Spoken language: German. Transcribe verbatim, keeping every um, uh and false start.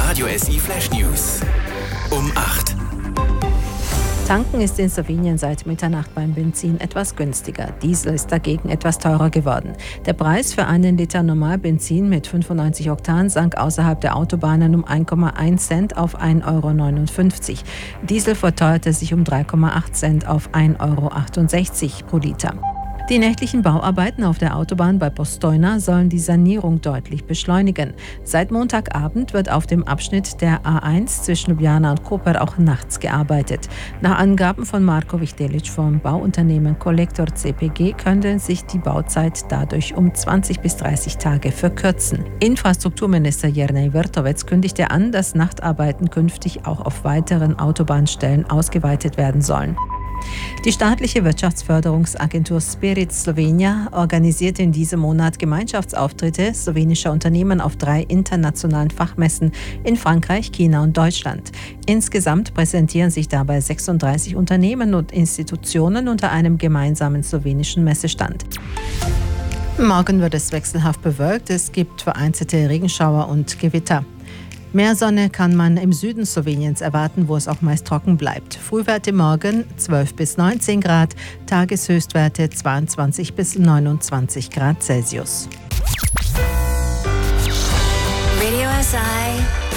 Radio S I Flash News um acht. Tanken ist in Slowenien seit Mitternacht beim Benzin etwas günstiger. Diesel ist dagegen etwas teurer geworden. Der Preis für einen Liter Normalbenzin mit fünfundneunzig Oktan sank außerhalb der Autobahnen um ein Komma eins Cent auf ein Euro neunundfünfzig. Diesel verteuerte sich um drei Komma acht Cent auf ein Euro achtundsechzig pro Liter. Die nächtlichen Bauarbeiten auf der Autobahn bei Postojna sollen die Sanierung deutlich beschleunigen. Seit Montagabend wird auf dem Abschnitt der A eins zwischen Ljubljana und Koper auch nachts gearbeitet. Nach Angaben von Marko Vihtelic vom Bauunternehmen Kolektor C P G könnte sich die Bauzeit dadurch um zwanzig bis dreißig Tage verkürzen. Infrastrukturminister Jernej Vrtovec kündigte an, dass Nachtarbeiten künftig auch auf weiteren Autobahnstellen ausgeweitet werden sollen. Die staatliche Wirtschaftsförderungsagentur Spirit Slovenia organisiert in diesem Monat Gemeinschaftsauftritte slowenischer Unternehmen auf drei internationalen Fachmessen in Frankreich, China und Deutschland. Insgesamt präsentieren sich dabei sechsunddreißig Unternehmen und Institutionen unter einem gemeinsamen slowenischen Messestand. Morgen wird es wechselhaft bewölkt. Es gibt vereinzelte Regenschauer und Gewitter. Mehr Sonne kann man im Süden Sloweniens erwarten, wo es auch meist trocken bleibt. Frühwerte morgen zwölf bis neunzehn Grad, Tageshöchstwerte zweiundzwanzig bis neunundzwanzig Grad Celsius. Radio S I